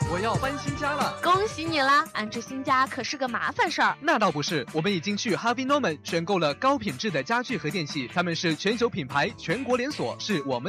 我要搬新家了。 恭喜你啦！安置新家可是个麻烦事儿。 那倒不是，我们已经去 Harvey Norman 选购了高品质的家具和电器，他们是全球品牌，全国连锁，是我们